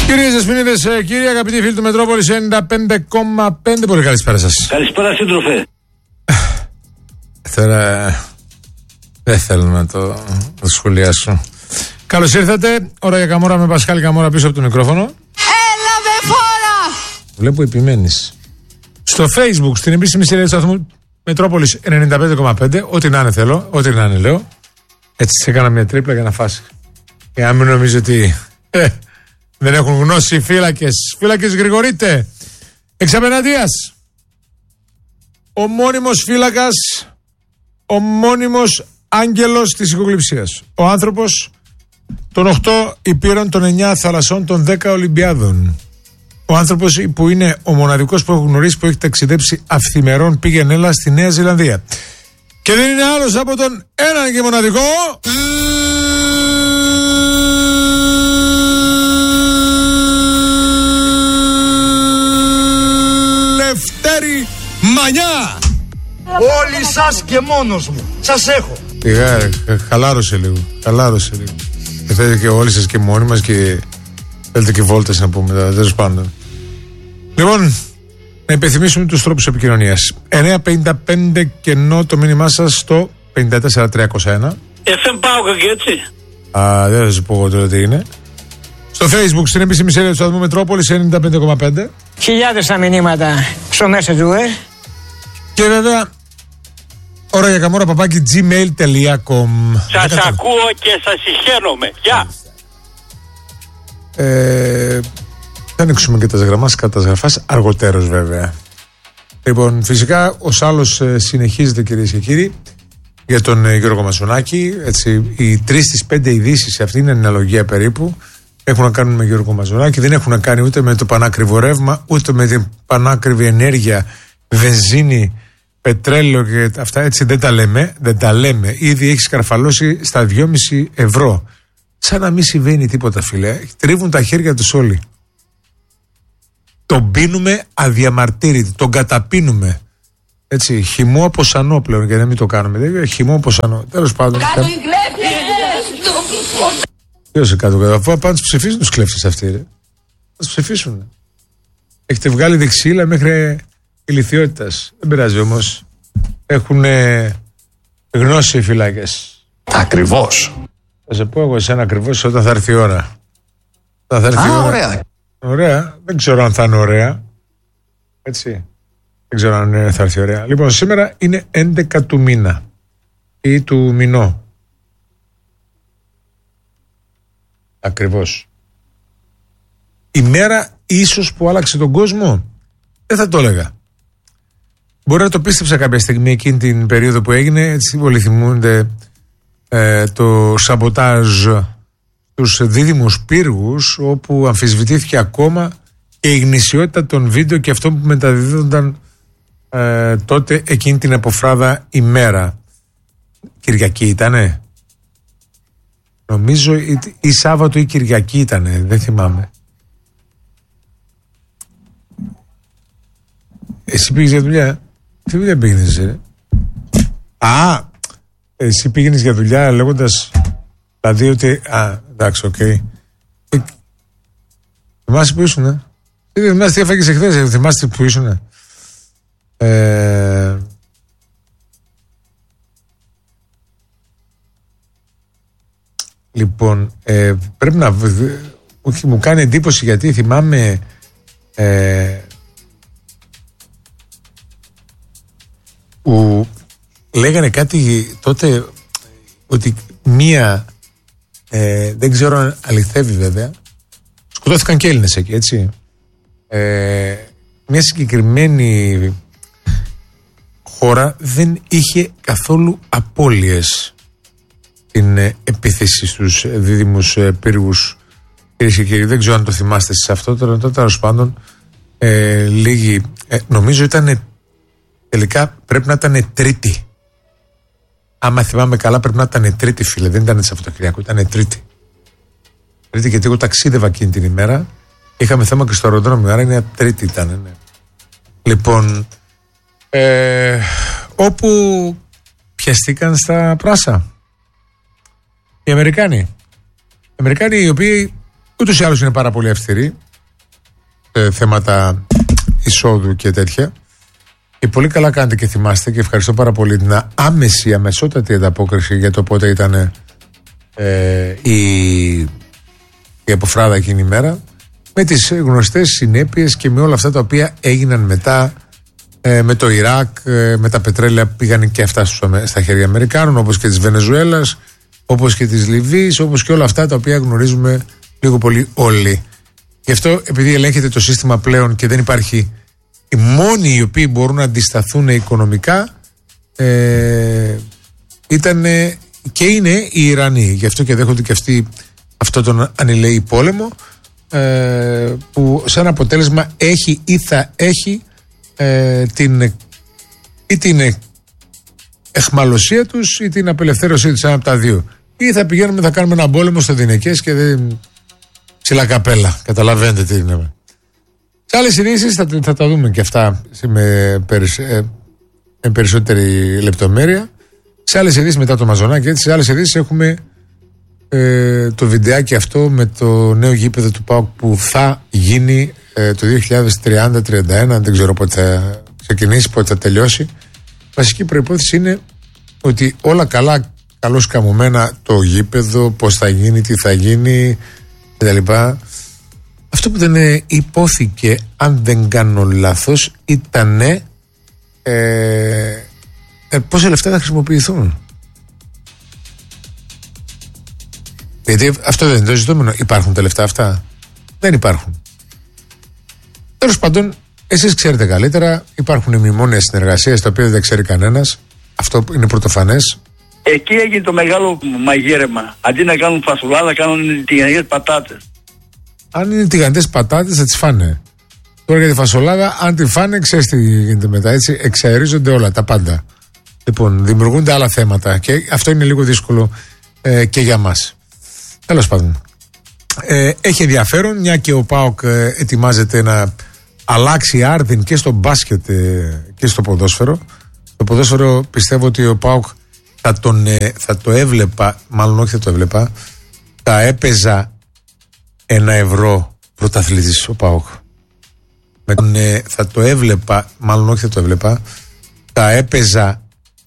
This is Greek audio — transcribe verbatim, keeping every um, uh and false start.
Κυρίες και Δεσποινίδες, κύριοι αγαπητοί φίλοι του Μετρόπολης ενενήντα πέντε κόμμα πέντε, πολύ καλησπέρα σας. Καλησπέρα σύντροφε. Τώρα δεν θέλω να το, να το σχολιάσω. Καλώς ήρθατε, ώρα για Καμόρα με Πασχάλη Καμόρα πίσω από το μικρόφωνο. Έλα με φόρα! Βλέπω επιμένεις. Στο Facebook, στην επίσημη σειρά του σταθμού Μετρόπολης ενενήντα πέντε κόμμα πέντε, ό,τι να είναι θέλω, ό,τι να είναι λέω. Έτσι σε έκανα μια τρίπλα για να φάσει. Για να μην νομίζω ότι ε, δεν έχουν γνώση οι φύλακες. Φύλακες Γρηγορείτε. Εξ απέναντίας, ο μόνιμος φύλακας, ο μόνιμος άγγελος της οικογλυψίας. Ο άνθρωπος των οκτώ υπήρων, των εννιά θαλασσών, των δέκα Ολυμπιάδων. Ο άνθρωπος που είναι ο μοναδικός που έχω γνωρίσει που έχει ταξιδέψει αυθημερών πήγαινε έλα στη Νέα Ζηλανδία. Και δεν είναι άλλος από τον έναν και μοναδικό Λευτέρη Μανιά. Όλοι σας και μόνος μου. Σας έχω. Πήγα, χαλάρωσε λίγο. Χαλάρωσε λίγο. Και θέλετε και όλοι σας και μόνοι μας και θέλετε και βόλτες να πούμε. Τέλος πάντων. Λοιπόν, να υπενθυμίσουμε τους τρόπους επικοινωνίας. εννιά πενήντα πέντε κενό το μήνυμά σας στο πενήντα τέσσερα τριακόσια ένα. εφ εμ πάω και έτσι. Α, δεν θα σας πω εγώ τώρα τι είναι. Στο Facebook, στην επίσημη σειρά του σταθμού Μετρόπολης ενενήντα πέντε κόμμα πέντε. Χιλιάδες τα μηνύματα στο Messenger. Και βέβαια, ώρα για Καμόρα παπάκι gmail τελεία com. Σας ακούω και σας συγχαίρομαι. Γεια. Ε, θα ανοίξουμε και τα γραμμάς καταγραφάς αργοτέρως βέβαια. Λοιπόν, φυσικά ως άλλος ε, συνεχίζεται κυρίες και κύριοι για τον ε, Γιώργο Μαζονάκη. Έτσι, οι τρεις στις πέντε ειδήσεις, αυτή είναι η αναλογία περίπου, έχουν να κάνουν με Γιώργο Μαζονάκη. Δεν έχουν να κάνει ούτε με το πανάκριβο ρεύμα, ούτε με την πανάκριβη ενέργεια, βενζίνη, πετρέλαιο και αυτά. Έτσι δεν τα λέμε, δεν τα λέμε. Ήδη έχει σκαρφαλώσει στα δυόμισι ευρώ. Σαν να μην συμβαίνει τίποτα, φίλε. Τρίβουν τα χέρια τους όλοι. Τον πίνουμε αδιαμαρτύρητη, τον καταπίνουμε. Έτσι, χυμό από σανό πλέον, για να μην το κάνουμε. Δεν χυμό από σανό. Τέλος πάντων. Κάτω οι κλέφτες! Ποιο σε κάτω κάτω, αφού πάνε τους ψηφίσουν τους κλέφτες αυτοί, ρε. Θα τους ψηφίσουν. Έχετε βγάλει δεξίλα μέχρι ηλιθιότητας. Δεν πειράζει όμως. Έχουν γνώση οι φυλάκες. Ακριβώς. Θα σε πω εγώ εσένα ακριβώς όταν θα έρθει η ώρα. Όταν θα έρθει η Α, ώρα. ωραία. Ωραία. Δεν ξέρω αν θα είναι ωραία. Έτσι. Δεν ξέρω αν θα έρθει ωραία. Λοιπόν, σήμερα είναι έντεκα του μήνα ή του μηνό. Ακριβώς. Η μέρα ίσως που άλλαξε τον κόσμο. Δεν θα το έλεγα. Μπορεί να το πίστεψα κάποια στιγμή εκείνη την περίοδο που έγινε. Έτσι όλοι θυμούνται ε, το σαμποτάζ στους δίδυμους πύργους, όπου αμφισβητήθηκε ακόμα και η γνησιότητα των βίντεο και αυτό που μεταδίδονταν ε, τότε εκείνη την αποφράδα ημέρα. Κυριακή ήτανε. Νομίζω ή, ή Σάββατο ή Κυριακή ήτανε, δεν θυμάμαι. Εσύ πήγες για δουλειά. Τι δουλειά πήγαινες, ρε? Α, εσύ πήγαινες για δουλειά λέγοντας δηλαδή ότι, α, εντάξει, οκ. Okay. Ε, θυμάσαι που ήσουνε? Δεν θυμάσαι τι έφαγες εχθές, θυμάσαι που ήσουνε? Ε, λοιπόν, ε, πρέπει να, όχι, μου κάνει εντύπωση γιατί θυμάμαι ε, που λέγανε κάτι τότε ότι μία ε, δεν ξέρω αν αληθεύει βέβαια, σκοτώθηκαν και Έλληνες εκεί, έτσι, ε, μια συγκεκριμένη χώρα δεν είχε καθόλου απώλειες την ε, επίθεση στους ε, δίδυμους ε, πύργους, κυρίες και κύριοι. Δεν ξέρω αν το θυμάστε σε αυτό τώρα, τώρα τέλος πάντων ε, λίγοι, ε, νομίζω ήταν τελικά πρέπει να ήταν τρίτη. Άμα θυμάμαι καλά, πρέπει να ήταν τρίτη, φίλε. Δεν ήταν Σαββατοκύριακο, ήταν τρίτη. Τρίτη, γιατί εγώ ταξίδευα εκείνη την ημέρα. Είχαμε θέμα και στο αεροδρόμιο, άρα είναι τρίτη ήταν. Ναι. Λοιπόν, ε, όπου πιαστήκαν στα πράσα οι Αμερικάνοι. Οι Αμερικάνοι οι οποίοι Ούτως ή άλλως είναι πάρα πολύ αυστηρή σε θέματα εισόδου και τέτοια. Και πολύ καλά κάνετε και θυμάστε, και ευχαριστώ πάρα πολύ, την άμεση, αμεσότατη ανταπόκριση για το πότε ήταν ε, η, η αποφράδα εκείνη η μέρα, με τις γνωστές συνέπειες και με όλα αυτά τα οποία έγιναν μετά, ε, με το Ιράκ, ε, με τα πετρέλαια πήγαν και αυτά στα χέρια Αμερικάνων, όπως και της Βενεζουέλας, όπως και της Λιβύης, όπως και όλα αυτά τα οποία γνωρίζουμε λίγο πολύ όλοι. Γι' αυτό, επειδή ελέγχεται το σύστημα πλέον και δεν υπάρχει, οι μόνοι οι οποίοι μπορούν να αντισταθούν οικονομικά ε, ήταν και είναι οι Ιρανοί. Γι' αυτό και δέχονται και αυτοί αυτό τον ανηλαιή πόλεμο, ε, που σαν αποτέλεσμα έχει ή θα έχει ε, την, ή την εχμαλωσία τους ή την απελευθέρωσή τους, ένα από τα δύο. Ή θα πηγαίνουμε, θα κάνουμε ένα πόλεμο στο Δινεκές και δεν ψηλά καπέλα. Καταλαβαίνετε τι είναι. Σε άλλες ειδήσεις θα, θα τα δούμε και αυτά με, περισ, ε, με περισσότερη λεπτομέρεια. Σε άλλες ειδήσεις μετά το Μαζονάκι, έτσι, σε άλλες ειδήσεις έχουμε ε, το βιντεάκι αυτό με το νέο γήπεδο του ΠΑΟΚ που θα γίνει ε, το δύο χιλιάδες τριάντα τριάντα ένα, δεν ξέρω πότε θα ξεκινήσει, πότε θα τελειώσει. Βασική προϋπόθεση είναι ότι όλα καλά, καλώς καμωμένα το γήπεδο, πώς θα γίνει, τι θα γίνει κτλ. Αυτό που δεν υπόθηκε, αν δεν κάνω λάθος, ήταν ε, ε, πόσα λεφτά θα χρησιμοποιηθούν. Γιατί αυτό δεν είναι το ζητούμενο. Υπάρχουν τα λεφτά αυτά? Δεν υπάρχουν. Τέλος πάντων, εσείς ξέρετε καλύτερα. Υπάρχουν μνημόνια συνεργασίας τα οποία δεν ξέρει κανένας. Αυτό είναι πρωτοφανές. Εκεί έγινε το μεγάλο μαγείρεμα. Αντί να κάνουν φασουλάδα, κάνουν τηγανιτές πατάτες. Αν είναι τηγανιτές πατάτες θα τις φάνε. Τώρα για τη φασολάδα, αν τη φάνε, ξέρεις τι γίνεται μετά, έτσι. Εξαερίζονται όλα, τα πάντα. Λοιπόν, δημιουργούνται άλλα θέματα και αυτό είναι λίγο δύσκολο ε, και για μας. Τέλος πάντων. Ε, έχει ενδιαφέρον, μια και ο ΠΑΟΚ ε, ετοιμάζεται να αλλάξει άρδιν και στο μπάσκετ ε, και στο ποδόσφαιρο. Το ποδόσφαιρο πιστεύω ότι ο ΠΑΟΚ θα, τον, ε, θα το έβλεπα, μάλλον όχι θα το έβλεπα, θα έπαιζα ένα ευρώ πρωταθλητής ο ΠΑΟΚ. Με τον, ε, θα το έβλεπα, μάλλον όχι θα το έβλεπα, θα έπαιζα